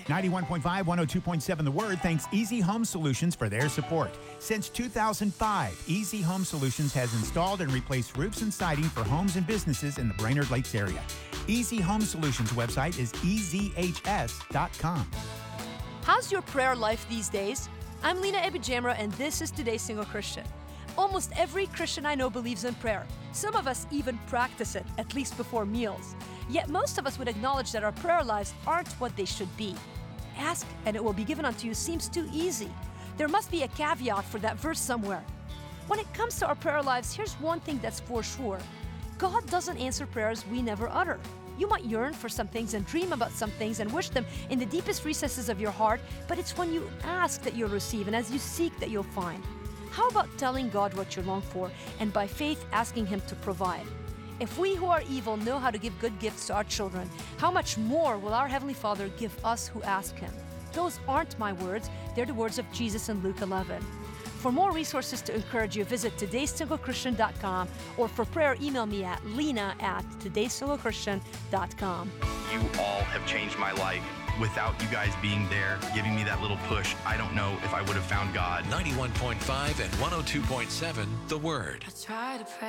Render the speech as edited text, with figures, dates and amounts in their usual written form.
91.5, 102.7 The Word thanks Easy Home Solutions for their support. Since 2005, Easy Home Solutions has installed and replaced roofs and siding for homes and businesses in the Brainerd Lakes area. Easy Home Solutions website is ezhs.com. How's your prayer life these days? I'm Lena Ebijamra, and this is Today's Single Christian. Almost every Christian I know believes in prayer. Some of us even practice it, at least before meals. Yet most of us would acknowledge that our prayer lives aren't what they should be. Ask and it will be given unto you seems too easy. There must be a caveat for that verse somewhere. When it comes to our prayer lives, here's one thing that's for sure. God doesn't answer prayers we never utter. You might yearn for some things and dream about some things and wish them in the deepest recesses of your heart, but it's when you ask that you'll receive, and as you seek that you'll find. How about telling God what you long for and by faith asking Him to provide? If we who are evil know how to give good gifts to our children, how much more will our Heavenly Father give us who ask Him? Those aren't my words, they're the words of Jesus in Luke 11. For more resources to encourage you, visit today'ssinglepchristian.com, or for prayer, email me at lena@today'ssinglepchristian.com. You all have changed my life. Without you guys being there, giving me that little push, I don't know if I would have found God. 91.5 and 102.7 The Word. I try to pray.